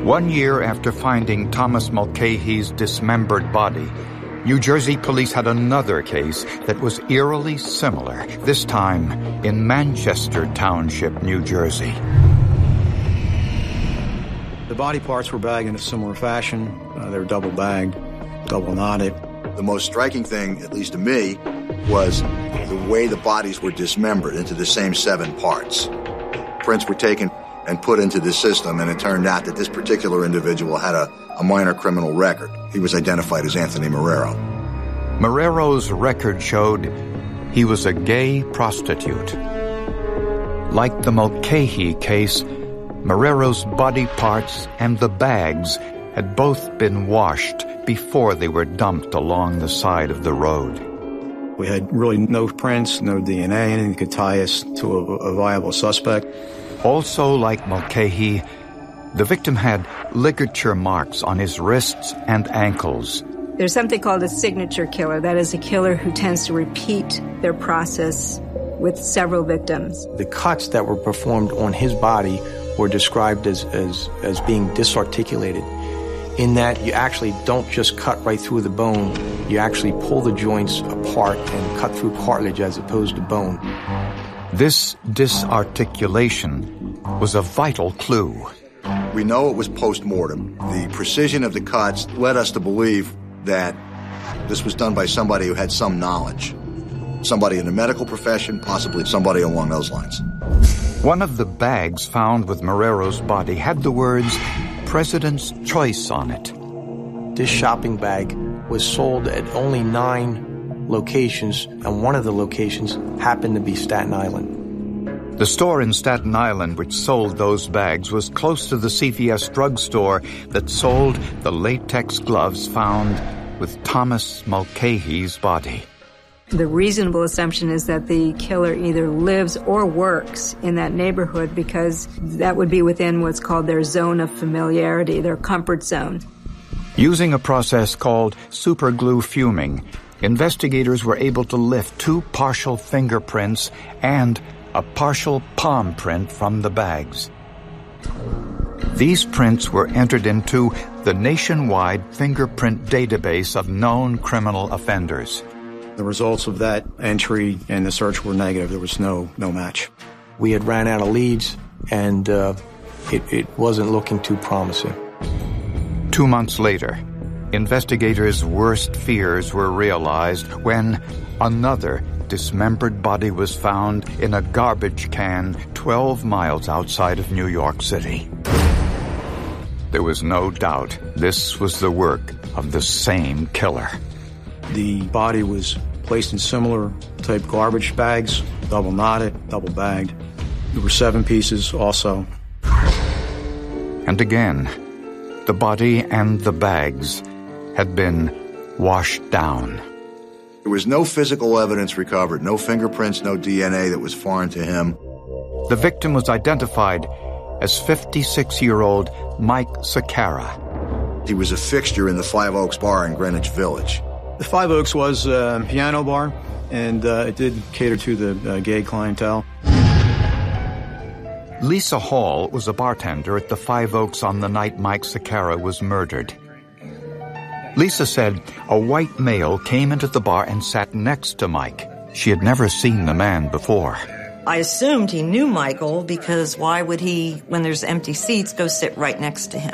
1 year after finding Thomas Mulcahy's dismembered body, New Jersey police had another case that was eerily similar, this time in Manchester Township, New Jersey. The body parts were bagged in a similar fashion. They were double bagged, double knotted. The most striking thing, at least to me, was the way the bodies were dismembered into the same 7 parts. Prints were taken and put into the system, and it turned out that this particular individual had a minor criminal record. He was identified as Anthony Marrero. Marrero's record showed he was a gay prostitute. Like the Mulcahy case, Marrero's body parts and the bags had both been washed before they were dumped along the side of the road. We had really no prints, no DNA, anything that could tie us to a viable suspect. Also, like Mulcahy, the victim had ligature marks on his wrists and ankles. There's something called a signature killer. That is a killer who tends to repeat their process with several victims. The cuts that were performed on his body were described as being disarticulated, in that you actually don't just cut right through the bone, you actually pull the joints apart and cut through cartilage as opposed to bone. This disarticulation was a vital clue. We know it was post-mortem. The precision of the cuts led us to believe that this was done by somebody who had some knowledge. Somebody in the medical profession, possibly somebody along those lines. One of the bags found with Marrero's body had the words President's Choice on it. This shopping bag was sold at only 9 locations, and one of the locations happened to be Staten Island. The store in Staten Island which sold those bags was close to the CVS drugstore that sold the latex gloves found with Thomas Mulcahy's body. The reasonable assumption is that the killer either lives or works in that neighborhood, because that would be within what's called their zone of familiarity, their comfort zone. Using a process called superglue fuming, investigators were able to lift 2 partial fingerprints and a partial palm print from the bags. These prints were entered into the nationwide fingerprint database of known criminal offenders. The results of that entry and the search were negative. There was no match. We had ran out of leads, and it wasn't looking too promising. 2 months later, investigators' worst fears were realized when another dismembered body was found in a garbage can 12 miles outside of New York City. There was no doubt this was the work of the same killer. The body was placed in similar type garbage bags, double knotted, double bagged. There were 7 pieces also. And again, the body and the bags had been washed down. There was no physical evidence recovered, no fingerprints, no DNA that was foreign to him. The victim was identified as 56-year-old Mike Sakara. He was a fixture in the Five Oaks bar in Greenwich Village. The Five Oaks was a piano bar, and it did cater to the gay clientele. Lisa Hall was a bartender at the Five Oaks on the night Mike Sakara was murdered. Lisa said a white male came into the bar and sat next to Mike. She had never seen the man before. I assumed he knew Michael, because why would he, when there's empty seats, go sit right next to him?